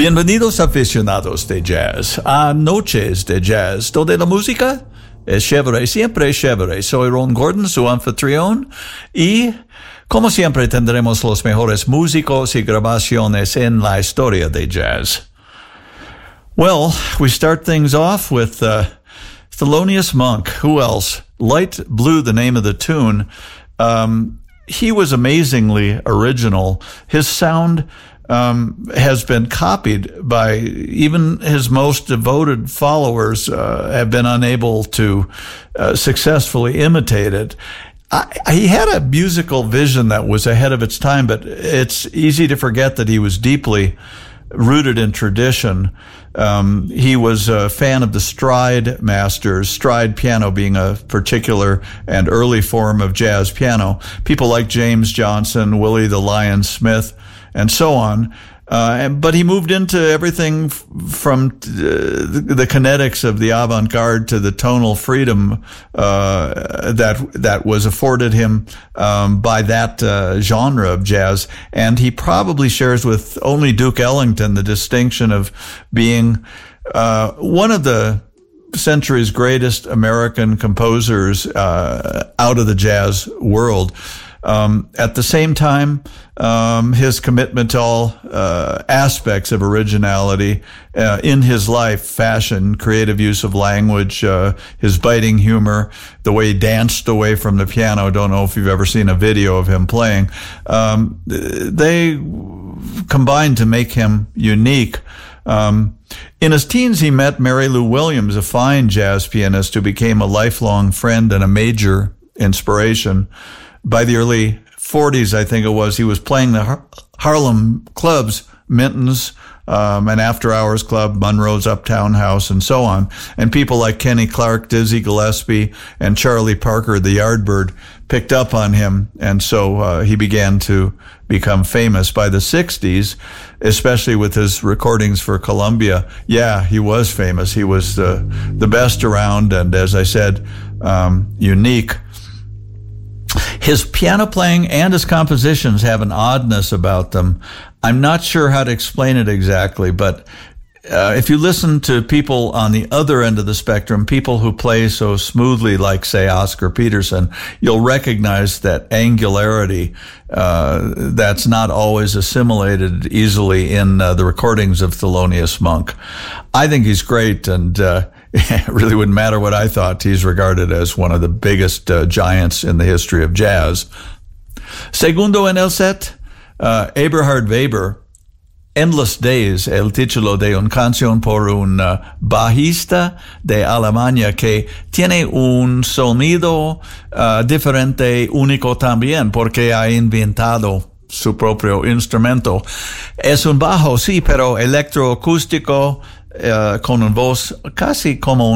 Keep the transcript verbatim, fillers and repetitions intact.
Bienvenidos aficionados de jazz a Noches de Jazz, donde la música es chévere, siempre chévere. Soy Ron Gordon, su anfitrión, y como siempre tendremos los mejores músicos y grabaciones en la historia de jazz. Well, we start things off with uh, Thelonious Monk. Who else? Light Blue, the name of the tune. Um, he was amazingly original. His sound Um, has been copied by even his most devoted followers, uh, have been unable to uh, successfully imitate it. I, he had a musical vision that was ahead of its time, but it's easy to forget that he was deeply rooted in tradition. Um, he was a fan of the stride masters, stride piano being a particular and early form of jazz piano. People like James Johnson, Willie the Lion Smith, and so on. Uh, and, but he moved into everything f- from uh, the, the kinetics of the avant-garde to the tonal freedom uh, that that was afforded him um, by that uh, genre of jazz. And he probably shares with only Duke Ellington the distinction of being uh, one of the century's greatest American composers uh, out of the jazz world. Um, at the same time, um, his commitment to all uh, aspects of originality uh, in his life, fashion, creative use of language, uh, his biting humor, the way he danced away from the piano. Don't know if you've ever seen a video of him playing. Um, they combined to make him unique. Um, in his teens, he met Mary Lou Williams, a fine jazz pianist who became a lifelong friend and a major inspiration. By the early forties, I think it was, he was playing the Har- Harlem clubs, Minton's, um, an after-hours club, Monroe's Uptown House, and so on. And people like Kenny Clark, Dizzy Gillespie, and Charlie Parker, the Yardbird, picked up on him, and so uh, he began to become famous. By the sixties, especially with his recordings for Columbia, yeah, he was famous. He was the, the best around, and as I said, um, unique. His piano playing and his compositions have an oddness about them. I'm not sure how to explain it exactly, but uh, if you listen to people on the other end of the spectrum, people who play so smoothly like, say, Oscar Peterson, you'll recognize that angularity uh, that's not always assimilated easily in uh, the recordings of Thelonious Monk. I think he's great, and uh, it really wouldn't matter what I thought. He's regarded as one of the biggest uh, giants in the history of jazz. Segundo en el set, uh, Eberhard Weber, Endless Days, el título de una canción por un uh, bajista de Alemania que tiene un sonido uh, diferente, único también, porque ha inventado su propio instrumento. Es un bajo, sí, pero electroacústico, uh, con una voz casi como